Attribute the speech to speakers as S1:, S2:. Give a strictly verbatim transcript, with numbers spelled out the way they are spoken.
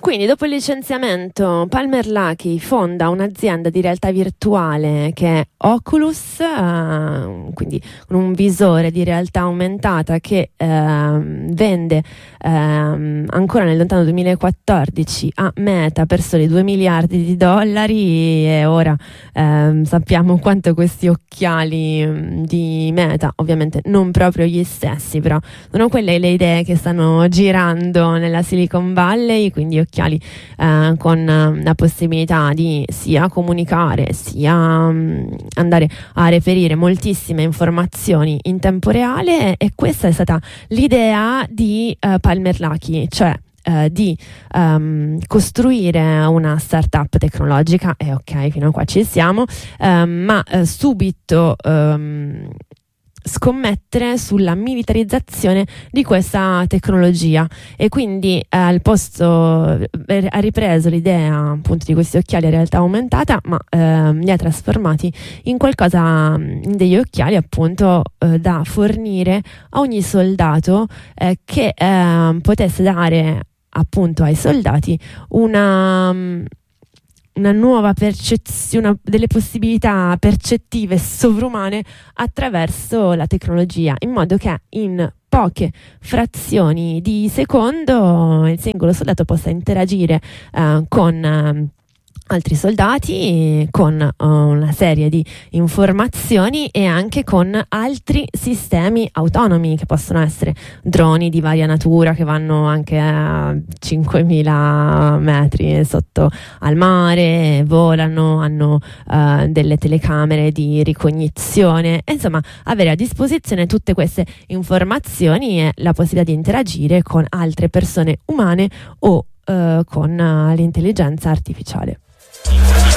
S1: Quindi dopo il licenziamento Palmer Luckey fonda un'azienda di realtà virtuale che è Oculus, eh, quindi con un visore di realtà aumentata che eh, vende eh, ancora nel lontano duemilaquattordici a Meta per soli due miliardi di dollari, e ora eh, sappiamo quanto questi occhiali di Meta, ovviamente non proprio gli stessi, però sono quelle le idee che stanno girando nella Silicon Valley, quindi occhiali eh, con eh, la possibilità di sia comunicare sia mh, andare a reperire moltissime informazioni in tempo reale, e questa è stata l'idea di eh, Palmer Luckey, cioè eh, di um, costruire una startup tecnologica, e ok, fino a qua ci siamo, eh, ma eh, subito um, scommettere sulla militarizzazione di questa tecnologia, e quindi eh, al posto eh, ha ripreso l'idea appunto di questi occhiali a realtà aumentata, ma eh, li ha trasformati in qualcosa, in degli occhiali appunto eh, da fornire a ogni soldato, eh, che eh, potesse dare appunto ai soldati una una nuova percezione, delle possibilità percettive sovrumane attraverso la tecnologia, in modo che in poche frazioni di secondo il singolo soldato possa interagire eh, con eh, altri soldati, con uh, una serie di informazioni e anche con altri sistemi autonomi, che possono essere droni di varia natura che vanno anche a cinquemila metri sotto al mare, volano, hanno uh, delle telecamere di ricognizione, e insomma avere a disposizione tutte queste informazioni e la possibilità di interagire con altre persone umane o uh, con uh, l'intelligenza artificiale.